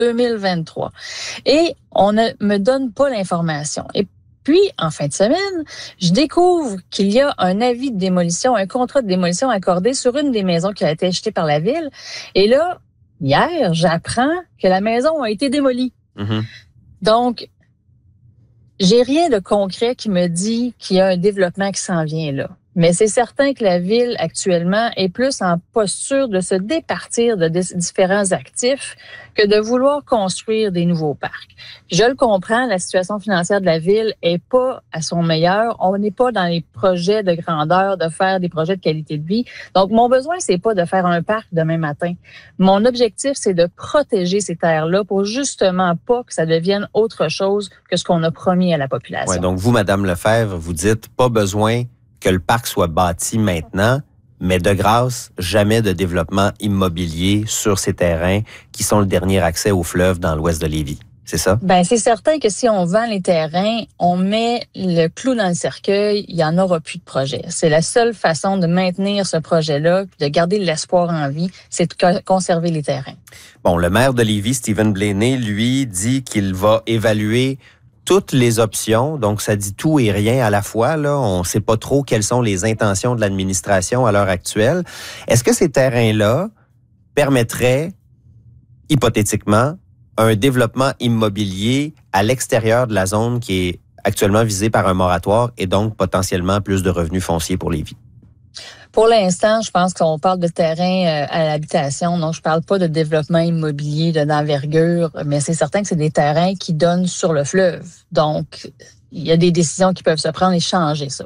2023. Et on ne me donne pas l'information. Et puis, en fin de semaine, je découvre qu'il y a un avis de démolition, un contrat de démolition accordé sur une des maisons qui a été achetée par la ville. Et là, hier, j'apprends que la maison a été démolie. Mm-hmm. Donc, j'ai rien de concret qui me dit qu'il y a un développement qui s'en vient là. Mais c'est certain que la ville, actuellement, est plus en posture de se départir de différents actifs que de vouloir construire des nouveaux parcs. Je le comprends, la situation financière de la ville est pas à son meilleur. On n'est pas dans les projets de grandeur, de faire des projets de qualité de vie. Donc, mon besoin, c'est pas de faire un parc demain matin. Mon objectif, c'est de protéger ces terres-là pour justement pas que ça devienne autre chose que ce qu'on a promis à la population. Ouais, donc vous, Madame Lefebvre, vous dites pas besoin que le parc soit bâti maintenant, mais de grâce, jamais de développement immobilier sur ces terrains qui sont le dernier accès au fleuve dans l'ouest de Lévis. C'est ça? Ben, c'est certain que si on vend les terrains, on met le clou dans le cercueil, il n'y en aura plus de projet. C'est la seule façon de maintenir ce projet-là, de garder l'espoir en vie, c'est de conserver les terrains. Bon, le maire de Lévis, Stephen Blaney, lui, dit qu'il va évaluer toutes les options, donc ça dit tout et rien à la fois. Là, on ne sait pas trop quelles sont les intentions de l'administration à l'heure actuelle. Est-ce que ces terrains-là permettraient, hypothétiquement, un développement immobilier à l'extérieur de la zone qui est actuellement visée par un moratoire et donc potentiellement plus de revenus fonciers pour Lévis? Pour l'instant, je pense qu'on parle de terrain à l'habitation, donc je parle pas de développement immobilier d'envergure, mais c'est certain que c'est des terrains qui donnent sur le fleuve. Donc, il y a des décisions qui peuvent se prendre et changer ça.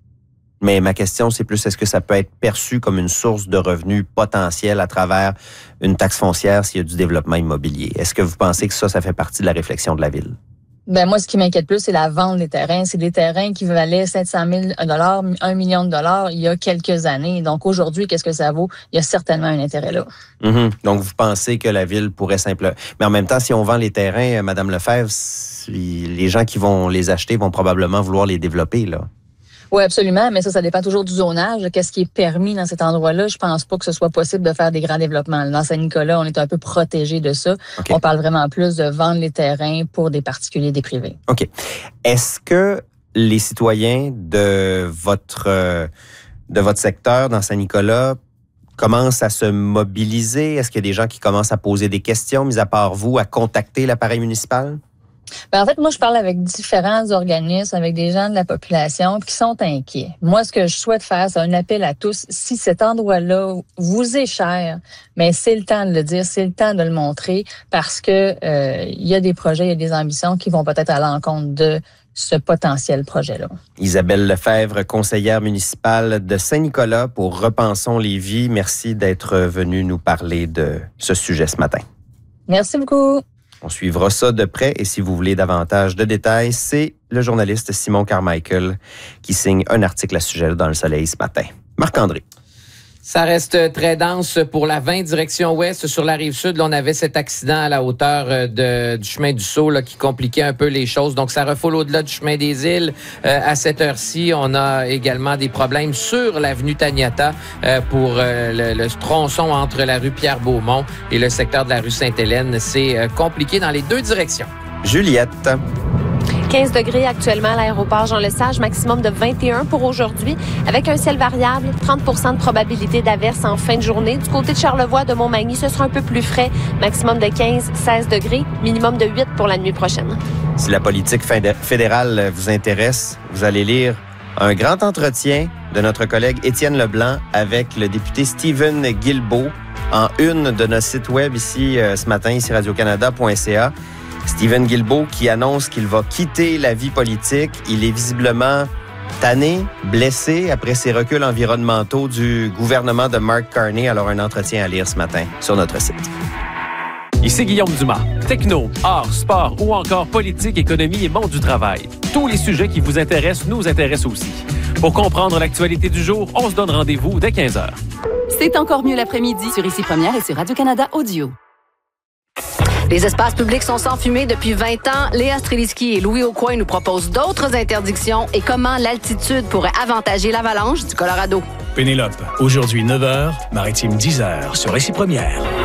Mais ma question, c'est plus, est-ce que ça peut être perçu comme une source de revenus potentielle à travers une taxe foncière s'il y a du développement immobilier? Est-ce que vous pensez que ça fait partie de la réflexion de la Ville? Ben moi, ce qui m'inquiète plus, c'est la vente des terrains. C'est des terrains qui valaient 700 000 $, 1 million de dollars il y a quelques années. Donc aujourd'hui, qu'est-ce que ça vaut? Il y a certainement un intérêt là. Mm-hmm. Donc vous pensez que la Ville pourrait simplement... Mais en même temps, si on vend les terrains, Madame Lefebvre, les gens qui vont les acheter vont probablement vouloir les développer, là. Oui, absolument, mais ça dépend toujours du zonage. Qu'est-ce qui est permis dans cet endroit-là? Je pense pas que ce soit possible de faire des grands développements. Dans Saint-Nicolas, on est un peu protégé de ça. Okay. On parle vraiment plus de vendre les terrains pour des particuliers, des privés. OK. Est-ce que les citoyens de votre secteur dans Saint-Nicolas commencent à se mobiliser? Est-ce qu'il y a des gens qui commencent à poser des questions, mis à part vous, à contacter l'appareil municipal? Ben en fait, moi, je parle avec différents organismes, avec des gens de la population qui sont inquiets. Moi, ce que je souhaite faire, c'est un appel à tous. Si cet endroit-là vous est cher, mais c'est le temps de le dire, c'est le temps de le montrer parce que il y a des projets, il y a des ambitions qui vont peut-être à l'encontre de ce potentiel projet-là. Isabelle Lefebvre, conseillère municipale de Saint-Nicolas pour Repensons Lévis. Merci d'être venue nous parler de ce sujet ce matin. Merci beaucoup. On suivra ça de près et si vous voulez davantage de détails, c'est le journaliste Simon Carmichael qui signe un article à ce sujet dans Le Soleil ce matin. Marc-André. Ça reste très dense pour la 20 direction ouest sur la rive sud. Là, on avait cet accident à la hauteur du chemin du Sceau là, qui compliquait un peu les choses. Donc, ça refoule au-delà du chemin des îles. À cette heure-ci, on a également des problèmes sur l'avenue Taniata pour le tronçon entre la rue Pierre-Beaumont et le secteur de la rue Sainte-Hélène. C'est compliqué dans les deux directions. Juliette. 15 degrés actuellement à l'aéroport Jean-Lesage, maximum de 21 pour aujourd'hui, avec un ciel variable, 30 % de probabilité d'averse en fin de journée. Du côté de Charlevoix, de Montmagny, ce sera un peu plus frais, maximum de 15-16 degrés, minimum de 8 pour la nuit prochaine. Si la politique fédérale vous intéresse, vous allez lire un grand entretien de notre collègue Étienne Leblanc avec le député Stephen Guilbeault en une de notre site web ici ce matin, ici radiocanada.ca. Stephen Guilbeault qui annonce qu'il va quitter la vie politique. Il est visiblement tanné, blessé après ses reculs environnementaux du gouvernement de Mark Carney. Alors, un entretien à lire ce matin sur notre site. Ici Guillaume Dumas. Techno, art, sport ou encore politique, économie et monde du travail. Tous les sujets qui vous intéressent nous intéressent aussi. Pour comprendre l'actualité du jour, on se donne rendez-vous dès 15h. C'est encore mieux l'après-midi sur Ici Première et sur Radio-Canada Audio. Les espaces publics sont sans fumée depuis 20 ans. Léa Streliski et Louis Aucoin nous proposent d'autres interdictions et comment l'altitude pourrait avantager l'avalanche du Colorado. Pénélope, aujourd'hui 9h, Maritime 10h sur Ici Première.